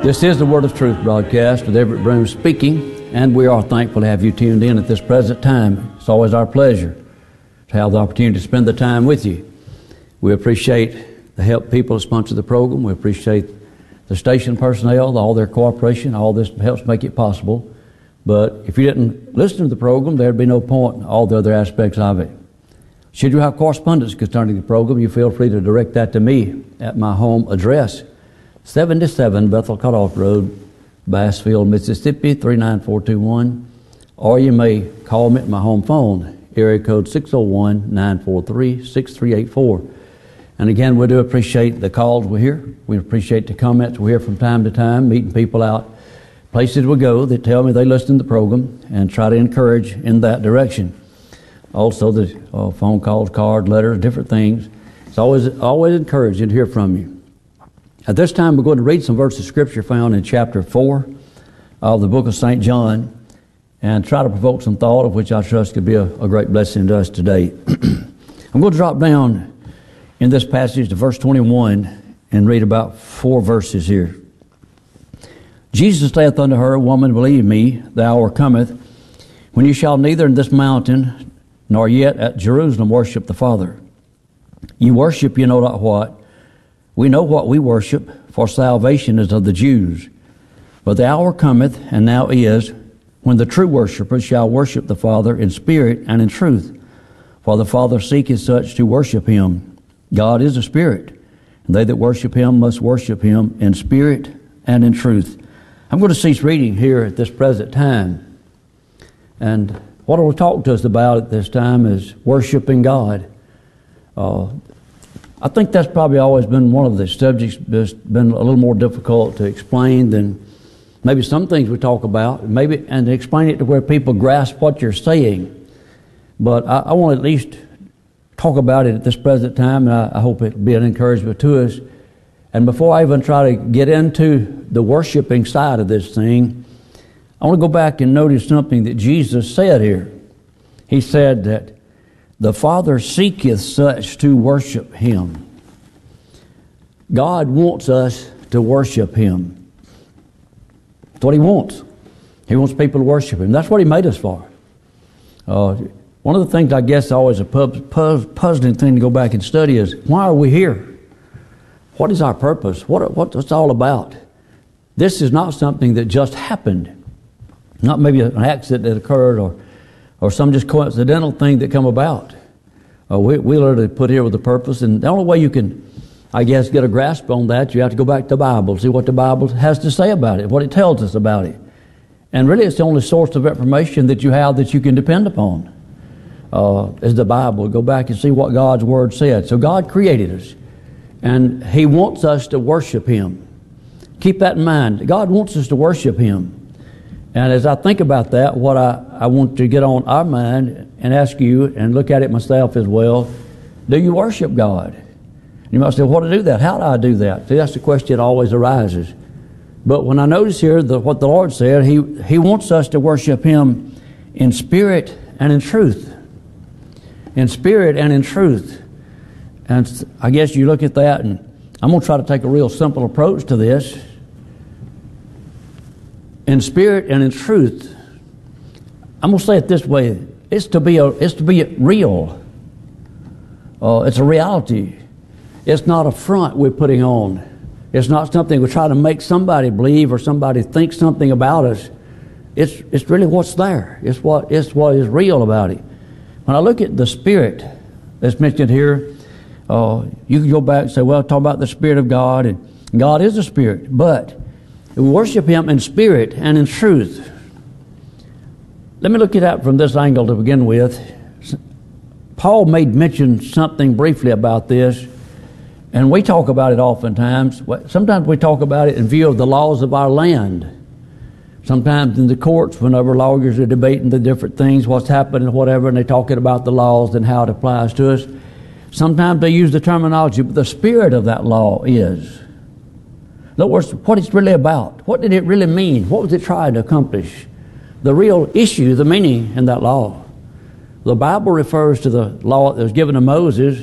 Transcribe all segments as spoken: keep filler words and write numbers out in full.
This is the Word of Truth broadcast with Everett Broom speaking, and we are thankful to have you tuned in at this present time. It's always our pleasure to have the opportunity to spend the time with you. We appreciate the help people that sponsor the program. We appreciate the station personnel, all their cooperation. All this helps make it possible. But if you didn't listen to the program, there'd be no point in all the other aspects of it. Should you have correspondence concerning the program, you feel free to direct that to me at my home address, seventy-seven Bethel Cutoff Road, Bassville, Mississippi, three nine four two one. Or you may call me at my home phone, area code six oh one, nine four three, six three eight four. And again, we do appreciate the calls we hear. We appreciate the comments we hear from time to time, meeting people out, places we go that tell me they listen to the program and try to encourage in that direction. Also, the uh, phone calls, cards, letters, different things. It's always, always encouraging to hear from you. At this time, we're going to read some verses of Scripture found in chapter four of the book of Saint John and try to provoke some thought, of which I trust could be a, a great blessing to us today. I'm going to drop down in this passage to verse twenty-one and read about four verses here. Jesus saith unto her, Woman, believe me, the hour cometh, when you shall neither in this mountain nor yet at Jerusalem worship the Father. You worship you know not what. We know what we worship, for salvation is of the Jews. But the hour cometh, and now is, when the true worshipers shall worship the Father in spirit and in truth. For the Father seeketh such to worship him. God is a spirit, and they that worship him must worship him in spirit and in truth. I'm going to cease reading here at this present time. And what I will talk to us about at this time is worshiping God. Uh, I think that's probably always been one of the subjects that's been a little more difficult to explain than maybe some things we talk about, maybe, and to explain it to where people grasp what you're saying. But I, I want to at least talk about it at this present time, and I, I hope it'll be an encouragement to us. And before I even try to get into the worshiping side of this thing, I want to go back and notice something that Jesus said here. He said that the Father seeketh such to worship him. God wants us to worship him. That's what he wants. He wants people to worship him. That's what he made us for. Uh, one of the things I guess always a pub, pub, puzzling thing to go back and study is, why are we here? What is our purpose? What, what's it all about? This is not something that just happened. Not maybe an accident that occurred or or some just coincidental thing that come about. Uh, we, we literally put here with a purpose, and the only way you can, I guess, get a grasp on that, you have to go back to the Bible, see what the Bible has to say about it, what it tells us about it. And really it's the only source of information that you have that you can depend upon, uh, is the Bible. Go back and see what God's Word said. So God created us, and he wants us to worship him. Keep that in mind. God wants us to worship him. And as I think about that, what I, I want to get on our mind and ask you, and look at it myself as well, do you worship God? You might say, well, what to do that? How do I do that? See, that's the question that always arises. But when I notice here that what the Lord said, he, he wants us to worship him in spirit and in truth. In spirit and in truth. And I guess you look at that, and I'm going to try to take a real simple approach to this. In spirit and in truth, I'm going to say it this way: it's to be a, it's to be real. Uh, it's a reality. It's not a front we're putting on. It's not something we're trying to make somebody believe or somebody think something about us. It's it's really what's there. It's what it's what is real about it. When I look at the spirit that's mentioned here, uh, you can go back and say, well, talk about the Spirit of God, and God is a spirit, but we worship him in spirit and in truth. Let me look at that from this angle to begin with. Paul made mention something briefly about this, and we talk about it oftentimes. Sometimes we talk about it in view of the laws of our land. Sometimes in the courts, whenever lawyers are debating the different things, what's happened and whatever, and they're talking about the laws and how it applies to us, sometimes they use the terminology, but the spirit of that law is. In other words, what it's really about. What did it really mean? What was it trying to accomplish? The real issue, the meaning in that law. The Bible refers to the law that was given to Moses.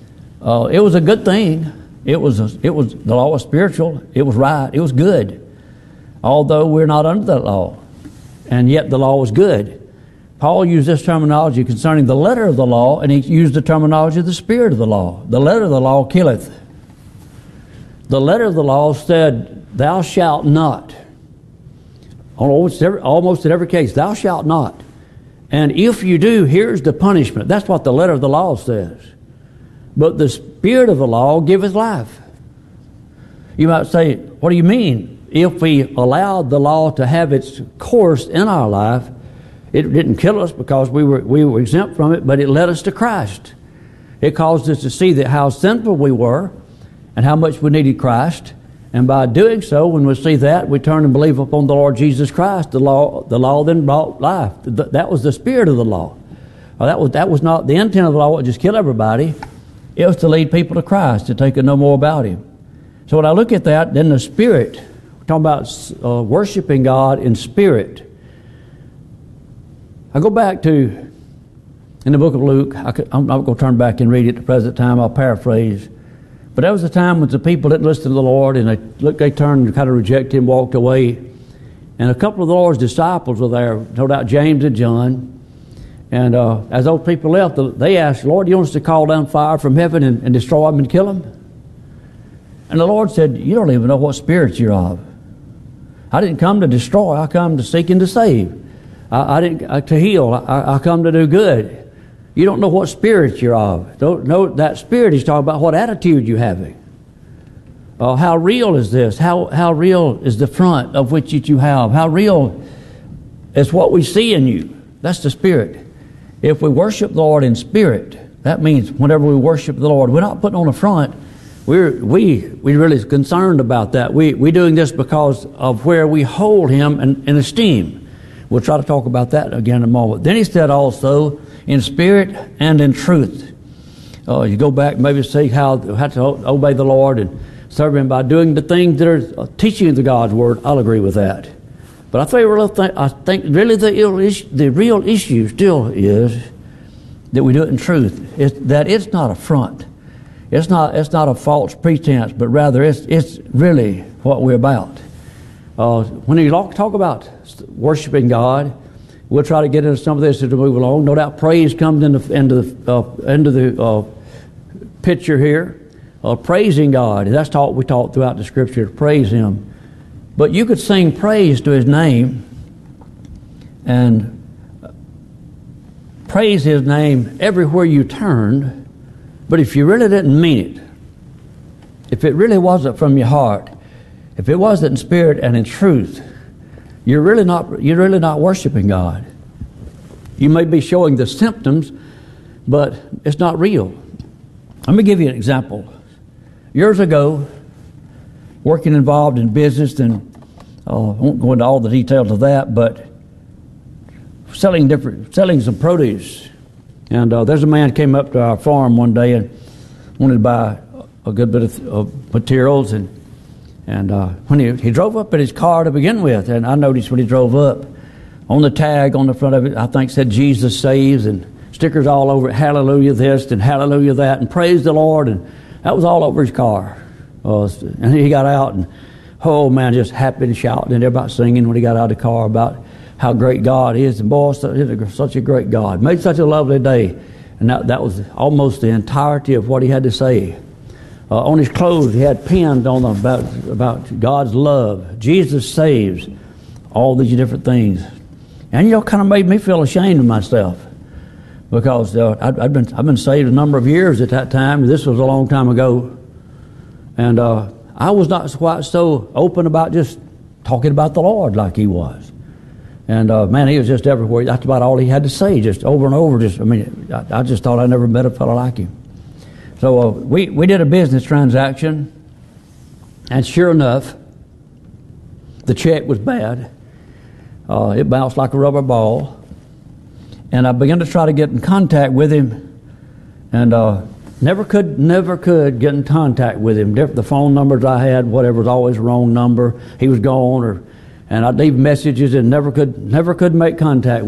Uh, it was a good thing. It was a, it was the law was spiritual. It was right. It was good. although we're not under that law, and yet the law was good. Paul used this terminology concerning the letter of the law, and he used the terminology of the spirit of the law. The letter of the law killeth. The letter of the law said, thou shalt not. Almost every, almost in every case, thou shalt not. And if you do, here's the punishment. That's what the letter of the law says. But the spirit of the law giveth life. You might say, what do you mean? If we allowed the law to have its course in our life, it didn't kill us because we were we were exempt from it, but it led us to Christ. It caused us to see that how sinful we were and how much we needed Christ. And by doing so, when we see that, we turn and believe upon the Lord Jesus Christ. The law, the law then brought life. That was the spirit of the law. Well, that was that was not the intent of the law. It just kill everybody. It was to lead people to Christ, to take and know more about Him. So when I look at that, then the spirit, we're talking about uh, worshiping God in spirit. I go back to, in the book of Luke, I could, I'm not going to turn back and read it at the present time, I'll paraphrase. But that was the time when the people didn't listen to the Lord, and they look, they turned and kind of rejected Him, walked away. And a couple of the Lord's disciples were there, no doubt James and John. And uh, as those people left, they asked, Lord, do you want us to call down fire from heaven and, and destroy them and kill them? And the Lord said, you don't even know what spirit you're of. I didn't come to destroy, I come to seek and to save. I, I didn't uh, to heal. I, I come to do good. You don't know what spirit you're of. Don't know that spirit. He's talking about what attitude you're having. Uh, how real is this? How how real is the front of which you have? How real is what we see in you? That's the spirit. If we worship the Lord in spirit, that means whenever we worship the Lord, we're not putting on a front. We're we we really concerned about that. We we doing this because of where we hold Him in, in esteem. We'll try to talk about that again in a moment. Then he said also, in spirit and in truth. Uh, you go back, maybe see how, how to obey the Lord and serve Him by doing the things that are teaching the God's Word. I'll agree with that. But I think, really think, I think really the, ill issue, the real issue still is that we do it in truth. It's, that it's not a front. It's not, it's not a false pretense, but rather it's, it's really what we're about. Uh, when you talk about worshiping God, we'll try to get into some of this as we move along. No doubt praise comes into, into the, uh, into the uh, picture here. Uh, praising God, that's taught, we taught throughout the Scripture to praise Him. But you could sing praise to His name and praise His name everywhere you turned, but if you really didn't mean it, if it really wasn't from your heart, if it wasn't in spirit and in truth, you're really not you're really not worshiping God. You may be showing the symptoms, but it's not real. Let me give you an example. Years ago, working involved in business, and uh, I won't go into all the details of that, but selling different selling some produce. And uh, there's a man came up to our farm one day and wanted to buy a good bit of, of materials, and And uh, when he, he drove up in his car to begin with, and I noticed when he drove up, on the tag on the front of it, I think said Jesus saves, and stickers all over it, hallelujah this and hallelujah that, and praise the Lord, and that was all over his car. Uh, and he got out, and oh man, just happy and shouting, and everybody singing when he got out of the car about how great God is, and boy, such a great God. Made such a lovely day. And that, that was almost the entirety of what he had to say. Uh, on his clothes, he had pins on them about, about God's love. Jesus saves. All these different things. And, you know, kind of made me feel ashamed of myself. Because uh, I'd, I'd been I've been saved a number of years at that time. This was a long time ago. And uh, I was not quite so open about just talking about the Lord like he was. And, uh, man, he was just everywhere. That's about all he had to say, just over and over. Just I mean, I, I just thought I never met a fellow like him. So uh, we, we did a business transaction, and sure enough, the check was bad. Uh, it bounced like a rubber ball. And I began to try to get in contact with him, and uh, never could never could get in contact with him. The phone numbers I had, whatever, was always the wrong number. He was gone, or and I'd leave messages and never could never could make contact with him.